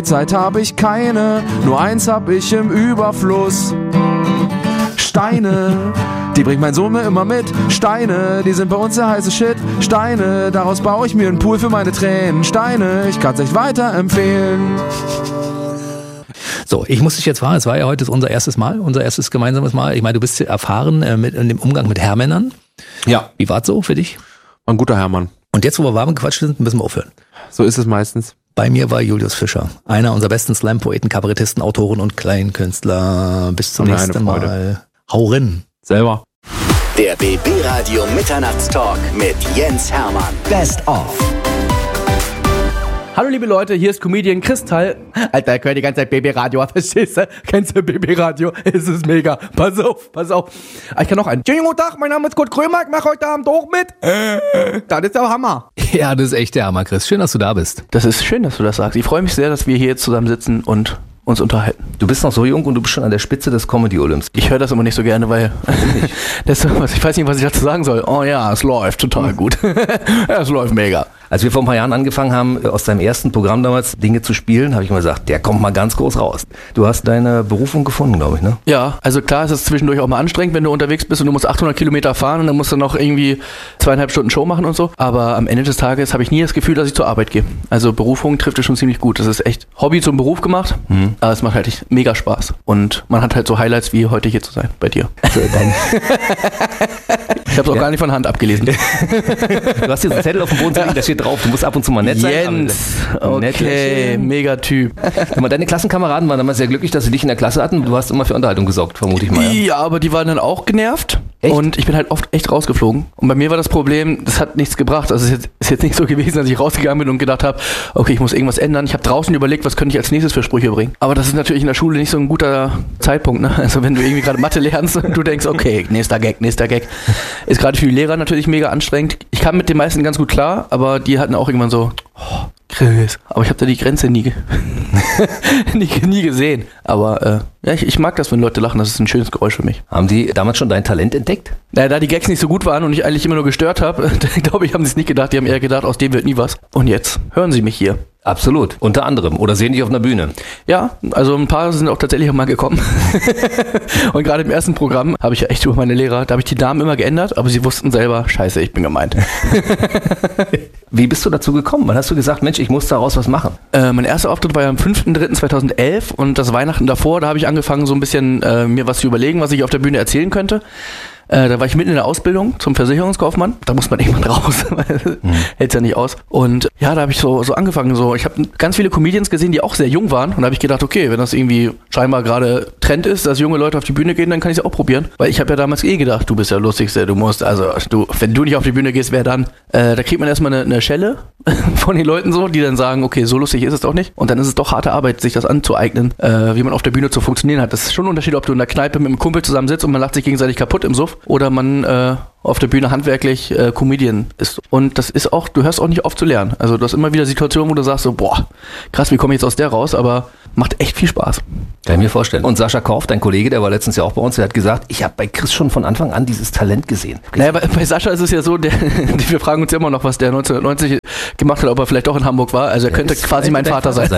Zeit habe ich keine, nur eins hab ich im Überfluss. Steine, die bringt mein Sohn mir immer mit. Steine, die sind bei uns der heiße Shit. Steine, daraus baue ich mir einen Pool für meine Tränen. Steine, ich kann's echt weiterempfehlen. So, ich muss dich jetzt fragen, es war ja heute unser erstes gemeinsames Mal. Ich meine, du bist erfahren in dem Umgang mit Herrmännern. Ja. Wie war's so für dich? Ein guter Herrmann. Und jetzt, wo wir warm gequatscht sind, müssen wir aufhören. So ist es meistens. Bei mir war Julius Fischer, einer unserer besten Slam-Poeten, Kabarettisten, Autoren und Kleinkünstler. Bis zum nächsten Mal. Hau rein. Selber. Der BB Radio Mitternachtstalk mit Jens Hermann. Best of. Hallo liebe Leute, hier ist Comedian Kristall. Alter, ich höre die ganze Zeit BB Radio, verstehst du? Kennst du BB Radio? Es ist mega. Pass auf. Ich kann noch einen. Schönen guten Tag, mein Name ist Kurt Krömer, ich mache heute Abend auch mit. Das ist der Hammer. Ja, das ist echt der Hammer, Chris. Schön, dass du da bist. Das ist schön, dass du das sagst. Ich freue mich sehr, dass wir hier jetzt zusammen sitzen und uns unterhalten. Du bist noch so jung und du bist schon an der Spitze des Comedy-Olymps. Ich höre das immer nicht so gerne, weil ich weiß nicht, was ich dazu sagen soll. Oh ja, es läuft total gut. Es läuft mega. Als wir vor ein paar Jahren angefangen haben, aus deinem ersten Programm damals Dinge zu spielen, habe ich immer gesagt, der kommt mal ganz groß raus. Du hast deine Berufung gefunden, glaube ich, ne? Ja, also klar ist es zwischendurch auch mal anstrengend, wenn du unterwegs bist und du musst 800 Kilometer fahren und dann musst du noch irgendwie 2,5 Stunden Show machen und so. Aber am Ende des Tages habe ich nie das Gefühl, dass ich zur Arbeit gehe. Also Berufung trifft es schon ziemlich gut. Das ist echt Hobby zum Beruf gemacht, aber es macht halt echt mega Spaß. Und man hat halt so Highlights wie heute hier zu sein, bei dir. Ich habe es auch gar nicht von Hand abgelesen. Du hast hier so einen Zettel auf dem Boden liegen, da steht drauf, du musst ab und zu mal nett sein. Jens, okay, mega Typ. Deine Klassenkameraden waren damals sehr glücklich, dass sie dich in der Klasse hatten. Du hast immer für Unterhaltung gesorgt, vermute ich mal. Ja, aber die waren dann auch genervt. Echt? Und ich bin halt oft echt rausgeflogen. Und bei mir war das Problem, das hat nichts gebracht. Also es ist jetzt nicht so gewesen, dass ich rausgegangen bin und gedacht habe, okay, ich muss irgendwas ändern. Ich habe draußen überlegt, was könnte ich als nächstes für Sprüche bringen. Aber das ist natürlich in der Schule nicht so ein guter Zeitpunkt, ne? Also wenn du irgendwie gerade Mathe lernst und du denkst, okay, nächster Gag. Ist gerade für die Lehrer natürlich mega anstrengend. Ich kam mit den meisten ganz gut klar, aber die hatten auch irgendwann so, oh, Chris. Aber ich habe da die Grenze nie gesehen. Aber ja, ich mag das, wenn Leute lachen. Das ist ein schönes Geräusch für mich. Haben die damals schon dein Talent entdeckt? Naja, da die Gags nicht so gut waren und ich eigentlich immer nur gestört habe, glaube ich, haben sie es nicht gedacht. Die haben eher gedacht, aus dem wird nie was. Und jetzt hören sie mich hier. Absolut, unter anderem. Oder sehen dich auf einer Bühne. Ja, also ein paar sind auch tatsächlich auch mal gekommen. Und gerade im ersten Programm habe ich ja echt über meine Lehrer, da habe ich die Namen immer geändert, aber sie wussten selber, scheiße, ich bin gemeint. Wie bist du dazu gekommen? Wann hast du gesagt, Mensch, ich muss daraus was machen? Mein erster Auftritt war ja am 5.3.2011 und das Weihnachten davor, da habe ich angefangen, so ein bisschen mir was zu überlegen, was ich auf der Bühne erzählen könnte. Da war ich mitten in der Ausbildung zum Versicherungskaufmann. Da muss man irgendwann raus, weil hält's ja nicht aus. Und ja, da habe ich so angefangen. Ich habe ganz viele Comedians gesehen, die auch sehr jung waren. Und da habe ich gedacht, okay, wenn das irgendwie scheinbar gerade Trend ist, dass junge Leute auf die Bühne gehen, dann kann ich es auch probieren. Weil ich habe ja damals gedacht, du bist ja Lustigste, wenn du nicht auf die Bühne gehst, wer dann? Da kriegt man erstmal eine Schelle von den Leuten so, die dann sagen, okay, so lustig ist es doch nicht. Und dann ist es doch harte Arbeit, sich das anzueignen, wie man auf der Bühne zu funktionieren hat. Das ist schon ein Unterschied, ob du in der Kneipe mit einem Kumpel zusammen sitzt und man lacht sich gegenseitig kaputt im Suff oder man auf der Bühne handwerklich Comedian ist. Und das ist auch, du hörst auch nicht auf zu lernen. Also du hast immer wieder Situationen, wo du sagst so, boah, krass, wie komme ich jetzt aus der raus? Aber macht echt viel Spaß. Kann ich mir vorstellen. Und Sascha Korf, dein Kollege, der war letztens ja auch bei uns, der hat gesagt, ich habe bei Chris schon von Anfang an dieses Talent gesehen. Naja, bei Sascha ist es ja so, wir fragen uns ja immer noch, was der 1990 gemacht hat, ob er vielleicht doch in Hamburg war. Also er könnte quasi mein Vater sein.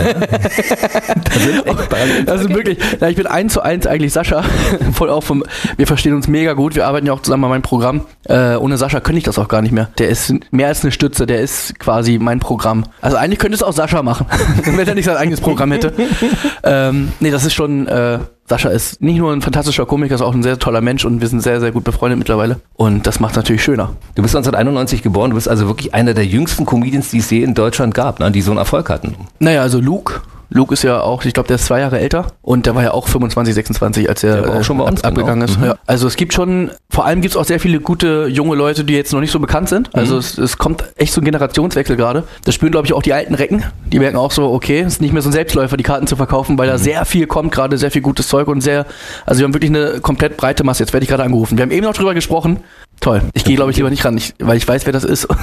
Also wirklich, ich bin 1:1 eigentlich Sascha. Voll auch wir verstehen uns mega gut, wir arbeiten ja auch zusammen an meinem Programm. Ohne Sascha könnte ich das auch gar nicht mehr. Der ist mehr als eine Stütze, der ist quasi mein Programm. Also eigentlich könnte es auch Sascha machen, wenn er nicht sein eigenes Programm hätte. Nee, das ist schon, Sascha ist nicht nur ein fantastischer Komiker, ist auch ein sehr toller Mensch und wir sind sehr, sehr gut befreundet mittlerweile. Und das macht es natürlich schöner. Du bist 1991 geboren, du bist also wirklich einer der jüngsten Comedians, die es je in Deutschland gab, ne, die so einen Erfolg hatten. Naja, also Luke ist ja auch, ich glaube, der ist 2 Jahre älter und der war ja auch 25, 26, als er auch schon bei uns abgegangen ist. Ja. Also es gibt schon, vor allem gibt es auch sehr viele gute junge Leute, die jetzt noch nicht so bekannt sind. Also es kommt echt so ein Generationswechsel gerade. Das spüren, glaube ich, auch die alten Recken. Die merken auch so, okay, es ist nicht mehr so ein Selbstläufer, die Karten zu verkaufen, weil da sehr viel kommt, gerade sehr viel gutes Zeug und also wir haben wirklich eine komplett breite Masse. Jetzt werde ich gerade angerufen. Wir haben eben noch drüber gesprochen. Toll. Ich gehe, glaube ich, lieber nicht ran, weil ich weiß, wer das ist.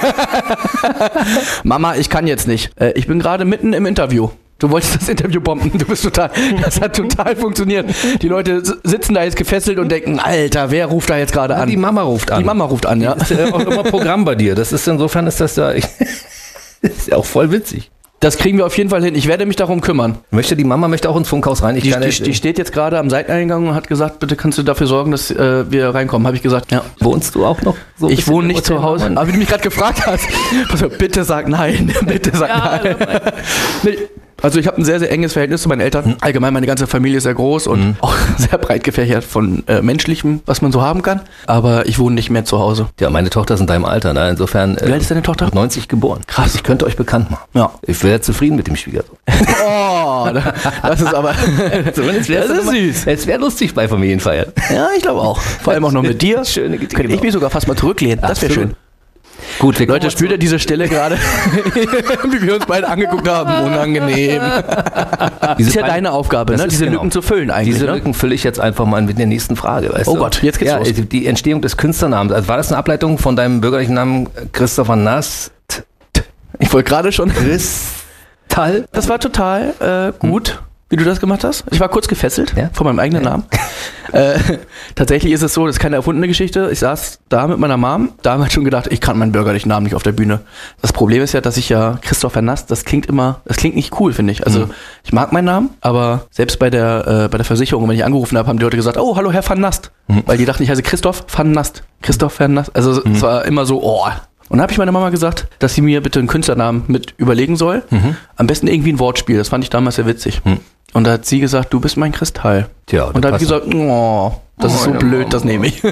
Mama, ich kann jetzt nicht. Ich bin gerade mitten im Interview. Du wolltest das Interview bomben, das hat total funktioniert. Die Leute sitzen da jetzt gefesselt und denken, Alter, wer ruft da jetzt gerade an? Die Mama ruft an. Die Mama ruft an, ja. Das ist ja auch immer Programm bei dir. Das ist insofern ist das ja ist ja auch voll witzig. Das kriegen wir auf jeden Fall hin. Ich werde mich darum kümmern. Die Mama möchte auch ins Funkhaus rein. Die steht jetzt gerade am Seiteneingang und hat gesagt, bitte kannst du dafür sorgen, dass wir reinkommen. Habe ich gesagt, ja. Wohnst du auch noch so? Ich wohne nicht zu Hause. Aber wie du mich gerade gefragt hast, also, bitte sag nein. Bitte sag nein. Nee. Also ich habe ein sehr, sehr enges Verhältnis zu meinen Eltern. Allgemein, meine ganze Familie ist sehr groß und auch sehr breit gefächert von Menschlichem, was man so haben kann. Aber ich wohne nicht mehr zu Hause. Ja, meine Tochter ist in deinem Alter. Ne? Insofern. Wie alt ist deine Tochter? 90 geboren. Krass. Ich könnte euch bekannt machen. Ja. Ich wäre zufrieden mit dem Schwiegersohn. Oh, das ist aber... Zumindest das ist süß. Es wäre lustig bei Familienfeiern. Ja, ich glaube auch. Vor allem auch noch mit dir. Schöne Könnte ich mich sogar fast mal zurücklehnen. Das wäre schön. Gut, Leute, spürt ihr diese Stelle gerade, wie wir uns beide angeguckt haben? Unangenehm. Das ist ja deine Aufgabe, ne? Diese Lücken zu füllen eigentlich. Diese Lücken fülle ich jetzt einfach mal mit der nächsten Frage. Weißt du? Gott, jetzt geht's los. Die Entstehung des Künstlernamens. Also war das eine Ableitung von deinem bürgerlichen Namen Christopher Nast? Ich wollte gerade schon. Kristall? Das war total gut, wie du das gemacht hast. Ich war kurz gefesselt von meinem eigenen Namen. Tatsächlich ist es so, das ist keine erfundene Geschichte. Ich saß da mit meiner Mom, damals schon gedacht, ich kann meinen bürgerlichen Namen nicht auf der Bühne. Das Problem ist ja, dass ich ja Christopher Nast, das klingt nicht cool, finde ich. Also ich mag meinen Namen, aber selbst bei der Versicherung, wenn ich angerufen habe, haben die Leute gesagt, oh, hallo Herr van Nast. Weil die dachten, ich heiße Christoph van Nast. Christoph van Nast. Also es war immer so, oh. Und dann habe ich meiner Mama gesagt, dass sie mir bitte einen Künstlernamen mit überlegen soll. Am besten irgendwie ein Wortspiel. Das fand ich damals sehr witzig. Und da hat sie gesagt, du bist mein Kristall. Tja, und da habe ich gesagt, oh, das ist so blöd, das nehme ich.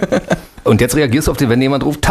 Und jetzt reagierst du auf den, wenn jemand ruft,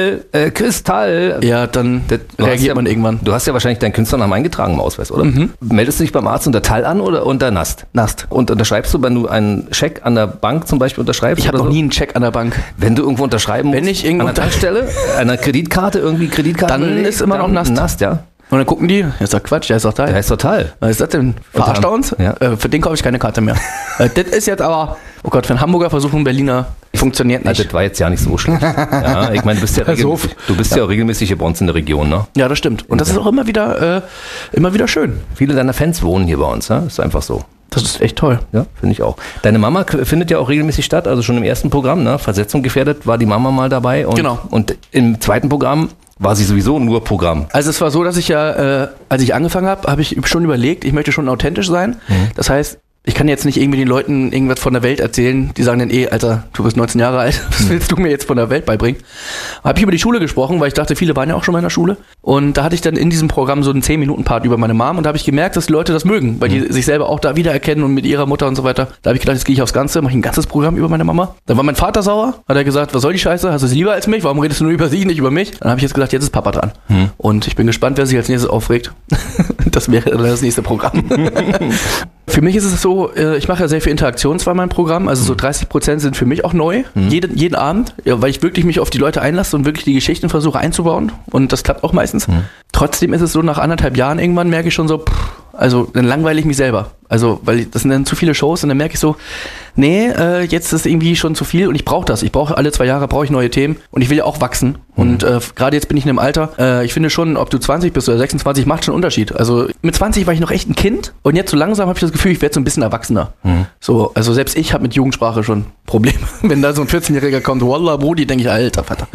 Kristall. Ja, dann reagiert man irgendwann. Du hast ja wahrscheinlich deinen Künstlernamen eingetragen im Ausweis, oder? Meldest du dich beim Arzt unter Tal an oder unter Nast? Nast. Und unterschreibst du, wenn du einen Scheck an der Bank zum Beispiel unterschreibst? Ich habe noch nie einen Scheck an der Bank. Wenn du irgendwo unterschreiben musst, wenn ich irgendwo an der Tankstelle, einer Kreditkarte, dann ist immer noch Nast. Nast, ja. Und dann gucken die, das ist doch Quatsch, der ist doch Teil. Der ist doch Teil. Was ist das denn? Verarscht er uns? Ja. Für den kaufe ich keine Karte mehr. Das ist jetzt aber, oh Gott, für einen Hamburger versuchen, Berliner funktioniert nicht. Das war jetzt ja nicht so schlecht. Ja, ich meine, du bist ja auch regelmäßig hier bei uns in der Region, ne? Ja, das stimmt. Und das ist auch immer wieder schön. Viele deiner Fans wohnen hier bei uns, ne? Ist einfach so. Das ist echt toll. Ja, finde ich auch. Deine Mama findet ja auch regelmäßig statt, also schon im ersten Programm, ne? Versetzung gefährdet, war die Mama mal dabei. Und, genau. Und im zweiten Programm war sie sowieso nur Programm. Also es war so, dass ich ja, als ich angefangen habe ich schon überlegt, ich möchte schon authentisch sein. Das heißt, ich kann jetzt nicht irgendwie den Leuten irgendwas von der Welt erzählen, die sagen dann, Alter, du bist 19 Jahre alt, was willst du mir jetzt von der Welt beibringen? Habe ich über die Schule gesprochen, weil ich dachte, viele waren ja auch schon mal in der Schule. Und da hatte ich dann in diesem Programm so einen 10-Minuten-Part über meine Mom und da habe ich gemerkt, dass die Leute das mögen, weil die sich selber auch da wiedererkennen und mit ihrer Mutter und so weiter. Da habe ich gedacht, jetzt gehe ich aufs Ganze, mache ich ein ganzes Programm über meine Mama. Dann war mein Vater sauer, hat er gesagt, was soll die Scheiße, hast du sie lieber als mich, warum redest du nur über sie, nicht über mich? Dann habe ich jetzt gesagt, jetzt ist Papa dran. Und ich bin gespannt, wer sich als nächstes aufregt. Das wäre das nächste Programm. Für mich ist es so, ich mache ja sehr viel Interaktion zwar in meinem Programm, also so 30% sind für mich auch neu, jeden Abend, ja, weil ich wirklich mich auf die Leute einlasse und wirklich die Geschichten versuche einzubauen und das klappt auch meistens. Trotzdem ist es so, nach 1,5 Jahren irgendwann merke ich schon so, also dann langweile ich mich selber. Also, weil das sind dann zu viele Shows und dann merke ich so, nee, jetzt ist irgendwie schon zu viel und ich brauche das. Ich brauche alle 2 Jahre brauche ich neue Themen und ich will ja auch wachsen. Und gerade jetzt bin ich in einem Alter, ich finde schon, ob du 20 bist oder 26, macht schon einen Unterschied. Also mit 20 war ich noch echt ein Kind und jetzt so langsam habe ich das Gefühl, ich werde so ein bisschen erwachsener. So, also selbst ich habe mit Jugendsprache schon Probleme. Wenn da so ein 14-Jähriger kommt, Wallah, Brudi, denke ich, alter Vater.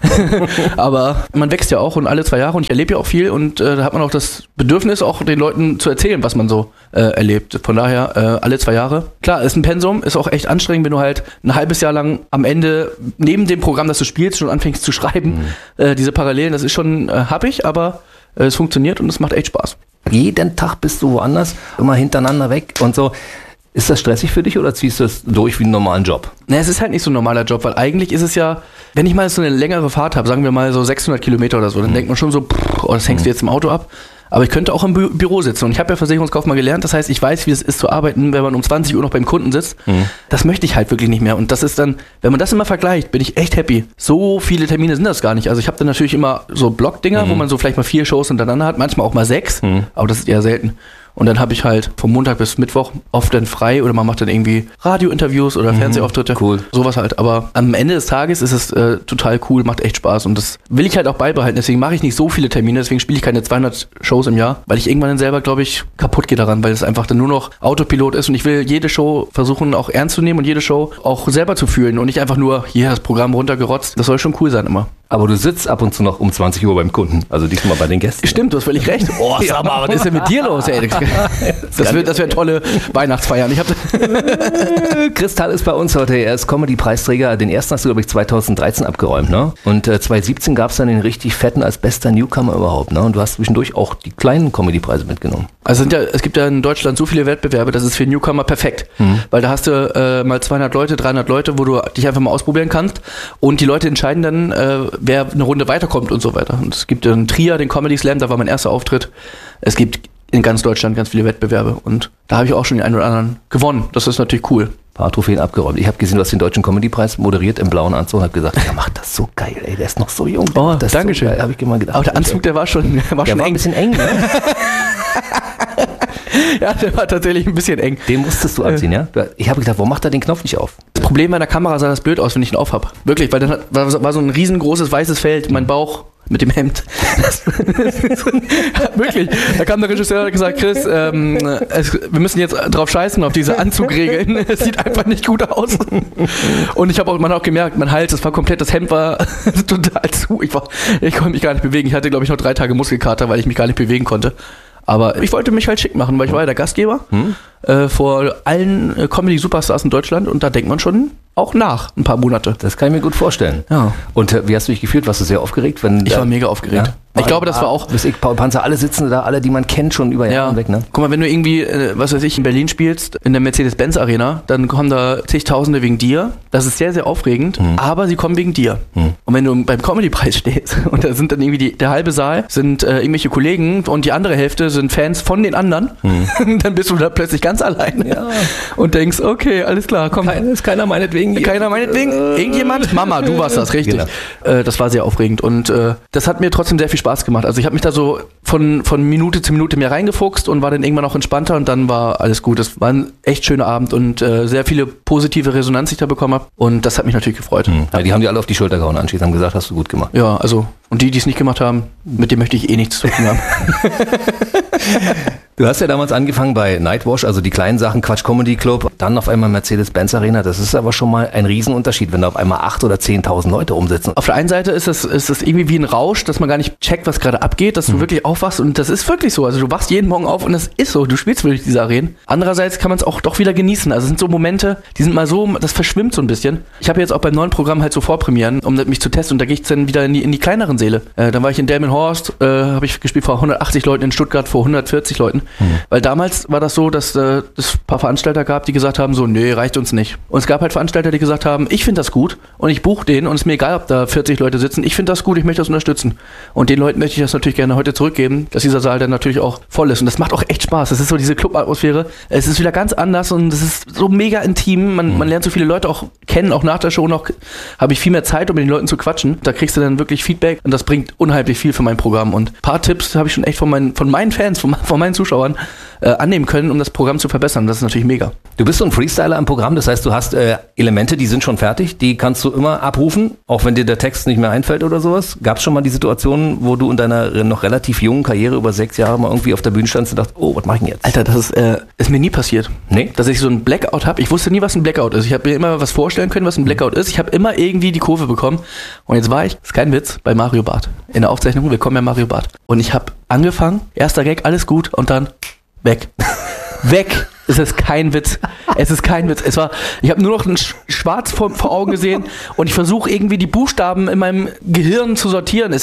Aber man wächst ja auch und alle 2 Jahre und ich erlebe ja auch viel und da hat man auch das Bedürfnis, auch den Leuten zu erzählen, was man so erlebt. Von daher alle 2 Jahre. Klar, ist ein Pensum, ist auch echt anstrengend, wenn du halt ein halbes Jahr lang am Ende neben dem Programm, das du spielst, schon anfängst zu schreiben. Diese Parallelen, das ist schon happig, aber es funktioniert und es macht echt Spaß. Jeden Tag bist du woanders, immer hintereinander weg und so. Ist das stressig für dich oder ziehst du das durch wie einen normalen Job? Na, es ist halt nicht so ein normaler Job, weil eigentlich ist es ja, wenn ich mal so eine längere Fahrt habe, sagen wir mal so 600 Kilometer oder so, dann denkt man schon so, das hängst du jetzt im Auto ab. Aber ich könnte auch im Büro sitzen und ich habe ja Versicherungskaufmann gelernt, das heißt, ich weiß, wie es ist zu arbeiten, wenn man um 20 Uhr noch beim Kunden sitzt. Das möchte ich halt wirklich nicht mehr und das ist dann, wenn man das immer vergleicht, bin ich echt happy. So viele Termine sind das gar nicht. Also ich habe dann natürlich immer so Blockdinger, wo man so vielleicht mal 4 Shows hintereinander hat, manchmal auch mal 6, aber das ist eher selten. Und dann habe ich halt vom Montag bis Mittwoch oft dann frei oder man macht dann irgendwie Radiointerviews oder Fernsehauftritte. Cool. Sowas halt. Aber am Ende des Tages ist es total cool, macht echt Spaß und das will ich halt auch beibehalten. Deswegen mache ich nicht so viele Termine, deswegen spiele ich keine 200 Shows im Jahr, weil ich irgendwann dann selber, glaube ich, kaputt gehe daran, weil es einfach dann nur noch Autopilot ist und ich will jede Show versuchen auch ernst zu nehmen und jede Show auch selber zu fühlen und nicht einfach nur hier das Programm runtergerotzt. Das soll schon cool sein immer. Aber du sitzt ab und zu noch um 20 Uhr beim Kunden, also diesmal bei den Gästen. Stimmt, du hast völlig recht. Oh, sag mal, was ist denn mit dir los, ey? Das wäre tolle Weihnachtsfeiern. Kristall ist bei uns heute. Er ist Comedy-Preisträger. Den ersten hast du, glaube ich, 2013 abgeräumt, ne? Und 2017 gab es dann den richtig fetten als bester Newcomer überhaupt, ne? Und du hast zwischendurch auch die kleinen Comedy-Preise mitgenommen. Also es gibt ja in Deutschland so viele Wettbewerbe, das ist für Newcomer perfekt. Weil da hast du mal 200 Leute, 300 Leute, wo du dich einfach mal ausprobieren kannst. Und die Leute entscheiden dann, wer eine Runde weiterkommt und so weiter. Und es gibt einen Trier, den Comedy Slam, da war mein erster Auftritt. Es gibt in ganz Deutschland ganz viele Wettbewerbe. Und da habe ich auch schon den einen oder anderen gewonnen. Das ist natürlich cool. Ein paar Trophäen abgeräumt. Ich habe gesehen, du hast den Deutschen Comedy-Preis moderiert im blauen Anzug und habe gesagt, der macht das so geil, ey, der ist noch so jung. Oh, Dankeschön. So habe ich immer gedacht. Aber der Anzug, der war schon war eng. Ein bisschen eng, ne? Ja, der war tatsächlich ein bisschen eng. Den musstest du anziehen, ja? Ich habe gedacht, warum macht er den Knopf nicht auf? Das Problem bei der Kamera sah das blöd aus, wenn ich ihn auf habe. Wirklich, weil dann war so ein riesengroßes weißes Feld, mein Bauch mit dem Hemd. Wirklich. Da kam der Regisseur und hat gesagt, Chris, wir müssen jetzt drauf scheißen, auf diese Anzugregeln. Es sieht einfach nicht gut aus. Und man hat auch gemerkt, mein Hals, das Hemd war total zu. Ich konnte mich gar nicht bewegen. Ich hatte, glaube ich, noch 3 Tage Muskelkater, weil ich mich gar nicht bewegen konnte. Aber ich wollte mich halt schick machen, weil ich war ja der Gastgeber vor allen Comedy-Superstars in Deutschland und da denkt man schon auch nach ein paar Monate. Das kann ich mir gut vorstellen. Ja. Und wie hast du dich gefühlt? Warst du sehr aufgeregt? Ich war mega aufgeregt. Ja? Ich glaube, das war auch... Paul Panzer, alle sitzen da, alle, die man kennt, schon über Jahre weg, ne? Guck mal, wenn du irgendwie, was weiß ich, in Berlin spielst, in der Mercedes-Benz-Arena, dann kommen da zigtausende wegen dir. Das ist sehr, sehr aufregend, aber sie kommen wegen dir. Und wenn du beim Comedy-Preis stehst und da sind dann irgendwie der halbe Saal sind irgendwelche Kollegen und die andere Hälfte sind Fans von den anderen, dann bist du da plötzlich ganz allein und denkst, okay, alles klar, komm. Ist keiner meinetwegen hier. Keiner meinetwegen? Irgendjemand? Mama, du warst das, richtig. Genau. Das war sehr aufregend und das hat mir trotzdem sehr viel Spaß gemacht. Also ich habe mich da so von Minute zu Minute mehr reingefuchst und war dann irgendwann auch entspannter und dann war alles gut. Das war ein echt schöner Abend und sehr viele positive Resonanz, die ich da bekommen habe und das hat mich natürlich gefreut. Ja, die haben dir alle auf die Schulter gehauen anschließend, haben gesagt, hast du gut gemacht. Ja, also und die es nicht gemacht haben, mit denen möchte ich eh nichts zu tun haben. Du hast ja damals angefangen bei Nightwash, also die kleinen Sachen, Quatsch Comedy Club, dann auf einmal Mercedes-Benz Arena. Das ist aber schon mal ein Riesenunterschied, wenn da auf einmal 8.000 oder 10.000 Leute umsitzen. Auf der einen Seite ist das irgendwie wie ein Rausch, dass man gar nicht checkt, was gerade abgeht, dass du wirklich aufwachst und das ist wirklich so. Also du wachst jeden Morgen auf und das ist so. Du spielst wirklich diese Arenen. Andererseits kann man es auch doch wieder genießen. Also es sind so Momente, die sind mal so, das verschwimmt so ein bisschen. Ich habe jetzt auch beim neuen Programm halt so Vorpremieren, um mich zu testen und da gehe ich dann wieder in die kleineren Säle. Dann war ich in Delmenhorst, habe ich gespielt vor 180 Leuten, in Stuttgart vor 140 Leuten. Weil damals war das so, dass es ein paar Veranstalter gab, die gesagt haben, so, nee, reicht uns nicht. Und es gab halt Veranstalter, die gesagt haben, ich finde das gut und ich buche den und es ist mir egal, ob da 40 Leute sitzen, ich finde das gut, ich möchte das unterstützen. Und den Leuten möchte ich das natürlich gerne heute zurückgeben, dass dieser Saal dann natürlich auch voll ist. Und das macht auch echt Spaß. Das ist so diese Club-Atmosphäre. Es ist wieder ganz anders und es ist so mega intim. Man lernt so viele Leute auch kennen, auch nach der Show noch habe ich viel mehr Zeit, um mit den Leuten zu quatschen. Da kriegst du dann wirklich Feedback und das bringt unheimlich viel für mein Programm. Und ein paar Tipps habe ich schon echt von meinen Fans, von meinen Zuschauern annehmen können, um das Programm zu verbessern. Das ist natürlich mega. Du bist so ein Freestyler im Programm, das heißt, du hast Elemente, die sind schon fertig, die kannst du immer abrufen, auch wenn dir der Text nicht mehr einfällt oder sowas. Gab es schon mal die Situation, wo du in deiner noch relativ jungen Karriere über 6 Jahre mal irgendwie auf der Bühne standst und dachtest, oh, was mach ich denn jetzt? Alter, das ist mir nie passiert. Nee? Dass ich so ein Blackout habe. Ich wusste nie, was ein Blackout ist. Ich habe mir immer was vorstellen können, was ein Blackout ist. Ich habe immer irgendwie die Kurve bekommen. Und jetzt war ich, ist kein Witz, bei Mario Barth. In der Aufzeichnung, wir kommen ja Mario Barth. Und ich habe angefangen, erster Gag, alles gut und dann weg. Weg. Es ist kein Witz. Es ist kein Witz. Ich habe nur noch ein Schwarz vor Augen gesehen und ich versuche irgendwie die Buchstaben in meinem Gehirn zu sortieren.